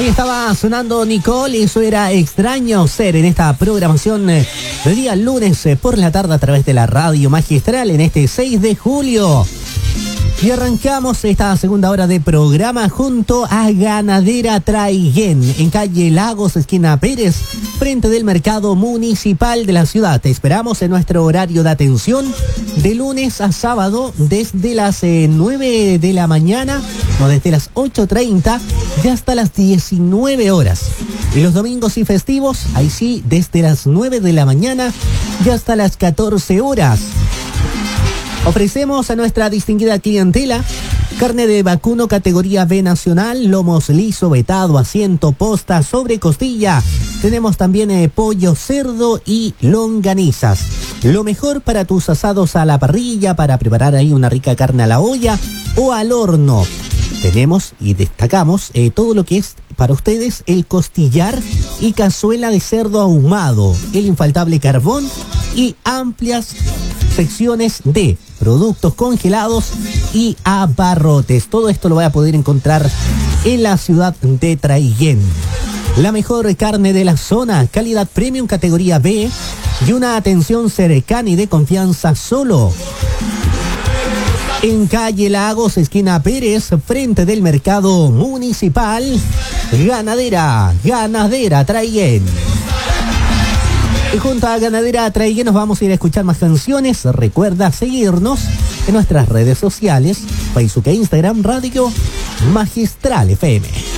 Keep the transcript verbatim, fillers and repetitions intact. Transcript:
Ahí estaba sonando Nicole, eso era Extraño Ser en esta programación de día lunes por la tarde a través de la radio magistral en este seis de julio. Y arrancamos esta segunda hora de programa junto a Ganadera Traiguén, en calle Lagos, esquina Pérez, frente del mercado municipal de la ciudad. Te esperamos en nuestro horario de atención de lunes a sábado desde las eh, nueve de la mañana, o desde las ocho treinta y hasta las diecinueve horas. Y los domingos y festivos, ahí sí, desde las nueve de la mañana y hasta las catorce horas. Ofrecemos a nuestra distinguida clientela carne de vacuno categoría B nacional, lomos liso, vetado, asiento, posta, sobre costilla. Tenemos también eh, pollo, cerdo y longanizas. Lo mejor para tus asados a la parrilla, para preparar ahí una rica carne a la olla o al horno. Tenemos y destacamos eh, todo lo que es para ustedes el costillar y cazuela de cerdo ahumado, el infaltable carbón y amplias secciones de productos congelados y abarrotes. Todo esto lo voy a poder encontrar en la ciudad de Traiguén. La mejor carne de la zona, calidad premium categoría B y una atención cercana y de confianza solo en calle Lagos, esquina Pérez, frente del mercado municipal. Ganadera, Ganadera Traiguén. Y junto a Ganadera Traiguén nos vamos a ir a escuchar más canciones. Recuerda seguirnos en nuestras redes sociales, Facebook e Instagram, Radio Magistral F M.